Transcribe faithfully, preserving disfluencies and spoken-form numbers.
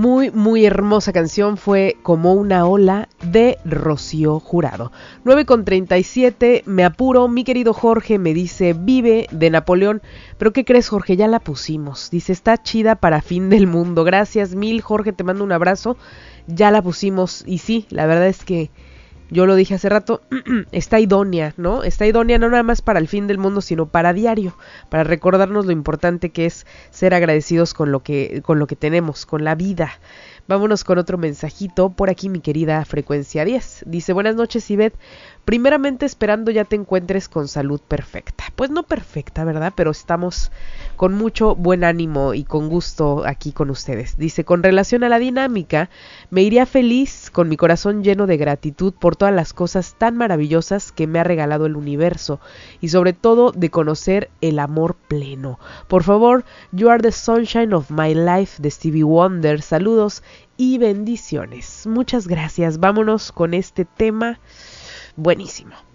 Muy, muy hermosa canción, fue Como una ola de Rocío Jurado. nueve con treinta y siete, me apuro, mi querido Jorge me dice, vive de Napoleón, pero ¿qué crees, Jorge? Ya la pusimos, dice, está chida para fin del mundo. Gracias mil, Jorge, te mando un abrazo, ya la pusimos, y sí, la verdad es que yo lo dije hace rato, está idónea, ¿no? Está idónea no nada más para el fin del mundo, sino para diario, para recordarnos lo importante que es ser agradecidos con lo que, con lo que tenemos, con la vida. Vámonos con otro mensajito, por aquí mi querida Frecuencia diez. Dice, buenas noches, Ivette. Primeramente esperando ya te encuentres con salud perfecta. Pues no perfecta, ¿verdad? Pero estamos con mucho buen ánimo y con gusto aquí con ustedes. Dice, con relación a la dinámica, me iría feliz con mi corazón lleno de gratitud por todas las cosas tan maravillosas que me ha regalado el universo y sobre todo de conocer el amor pleno. Por favor, You Are the Sunshine of My Life de Stevie Wonder. Saludos y bendiciones. Muchas gracias. Vámonos con este tema buenísimo.